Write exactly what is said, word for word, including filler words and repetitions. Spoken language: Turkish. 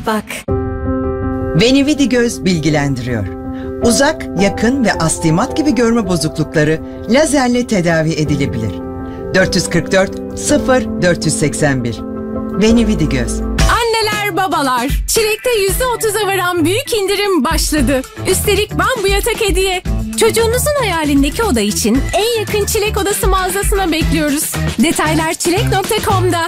bak. Venividi Göz bilgilendiriyor. Uzak, yakın ve astigmat gibi görme bozuklukları lazerle tedavi edilebilir. dört yüz kırk dört sıfır dört yüz seksen bir Venividi Göz. Anneler, babalar, Çilek'te yüzde otuza varan büyük indirim başladı. Üstelik bambu yatak hediye. Çocuğunuzun hayalindeki oda için en yakın Çilek Odası mağazasına bekliyoruz. Detaylar çilek nokta com'da.